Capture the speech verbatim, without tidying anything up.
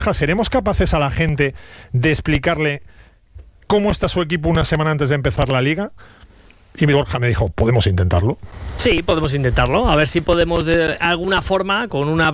¿seremos capaces a la gente de explicarle cómo está su equipo una semana antes de empezar la liga? Y mi Borja me dijo, ¿podemos intentarlo? Sí, podemos intentarlo. A ver si podemos de alguna forma, con una